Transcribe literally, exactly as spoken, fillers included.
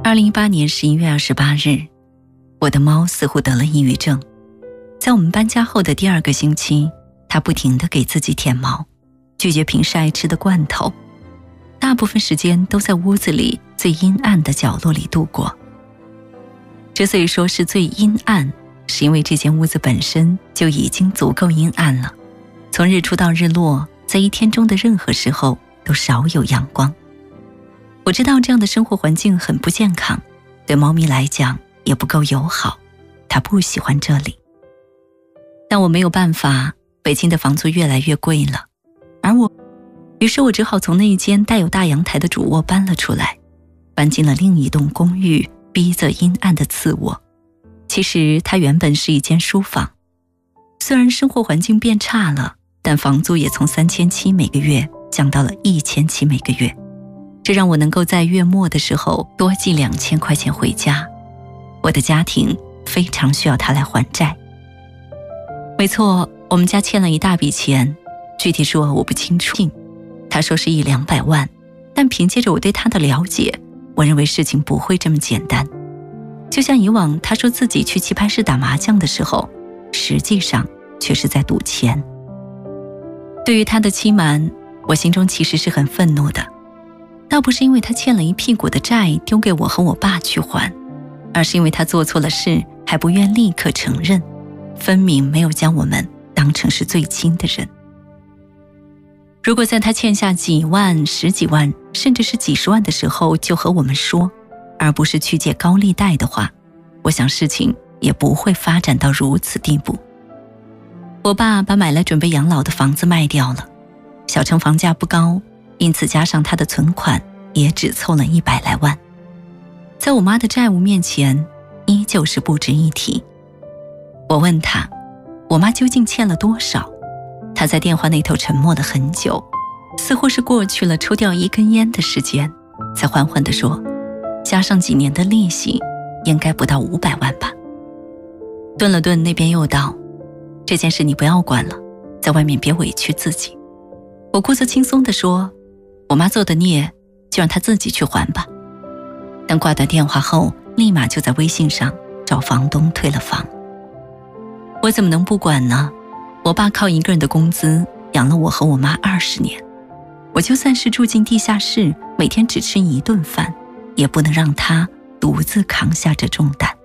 二零一八年十一月二十八日，我的猫似乎得了抑郁症。在我们搬家后的第二个星期，它不停地给自己舔毛，拒绝平时爱吃的罐头，大部分时间都在屋子里最阴暗的角落里度过。之所以说是最阴暗，是因为这间屋子本身就已经足够阴暗了，从日出到日落，在一天中的任何时候都少有阳光。我知道这样的生活环境很不健康，对猫咪来讲也不够友好，它不喜欢这里。但我没有办法，北京的房租越来越贵了，而我，于是我只好从那一间带有大阳台的主卧搬了出来，搬进了另一栋公寓逼仄阴暗的次卧。其实它原本是一间书房，虽然生活环境变差了，但房租也从三千七每个月降到了一千七每个月，这让我能够在月末的时候多寄两千块钱回家。我的家庭非常需要它来还债。没错，我们家欠了一大笔钱，具体数额我不清楚，他说是一两百万，但凭借着我对他的了解，我认为事情不会这么简单。就像以往他说自己去棋牌室打麻将的时候，实际上却是在赌钱。对于他的欺瞒，我心中其实是很愤怒的，倒不是因为他欠了一屁股的债丢给我和我爸去还，而是因为他做错了事还不愿立刻承认，分明没有将我们当成是最亲的人。如果在他欠下几万、十几万，甚至是几十万的时候就和我们说，而不是去借高利贷的话，我想事情也不会发展到如此地步。我爸把买来准备养老的房子卖掉了，小城房价不高，因此加上他的存款也只凑了一百来万，在我妈的债务面前依旧是不值一提。我问他，我妈究竟欠了多少？他在电话那头沉默了很久，似乎是过去了抽掉一根烟的时间，才缓缓地说，加上几年的利息，应该不到五百万吧。顿了顿，那边又道，这件事你不要管了，在外面别委屈自己。我故作轻松地说，我妈做的孽，就让她自己去还吧。但挂断电话后，立马就在微信上找房东退了房。我怎么能不管呢？我爸靠一个人的工资养了我和我妈二十年，我就算是住进地下室，每天只吃一顿饭，也不能让他独自扛下这重担。